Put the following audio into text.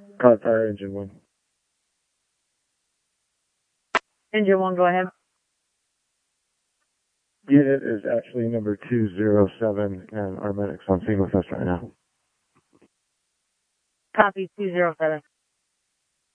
Fire engine 1. Engine 1, go ahead. Unit is actually number 207, and our medic's on scene with us right now. Copy 207.